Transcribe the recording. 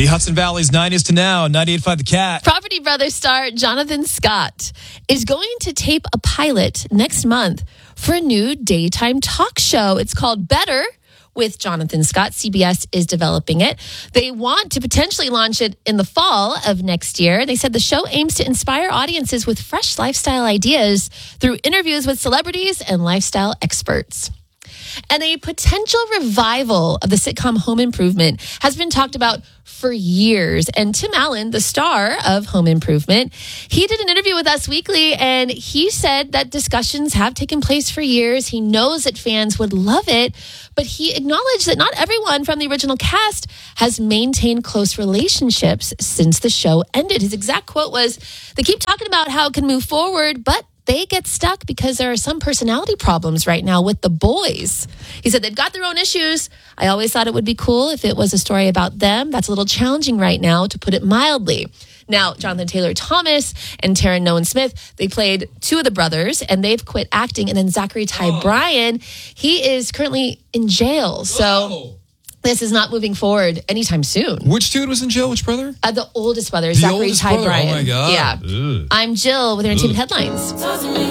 The Hudson Valley's 9 is to now, 98.5 The Cat. Property Brothers star Jonathan Scott is going to tape a pilot next month for a new daytime talk show. It's called Better with Jonathan Scott. CBS is developing it. They want to potentially launch it in the fall of next year. They said the show aims to inspire audiences with fresh lifestyle ideas through interviews with celebrities and lifestyle experts. And a potential revival of the sitcom Home Improvement has been talked about for years. And Tim Allen, the star of Home Improvement, he did an interview with Us Weekly, and he said that discussions have taken place for years. He knows that fans would love it, but he acknowledged that not everyone from the original cast has maintained close relationships since the show ended. His exact quote was, "They keep talking about how it can move forward, but they get stuck because there are some personality problems right now with the boys." He said they've got their own issues. I always thought it would be cool if it was a story about them. That's a little challenging right now, to put it mildly. Now, Jonathan Taylor Thomas and Taryn Nolan Smith, they played two of the brothers, and they've quit acting. And then Zachary Ty Bryan, he is currently in jail. So this is not moving forward anytime soon. Which dude was in jail? Which brother? The oldest brother, Zachary Ty Bryan. Oh, my God. Yeah. Ugh. I'm Jill with your entertainment headlines.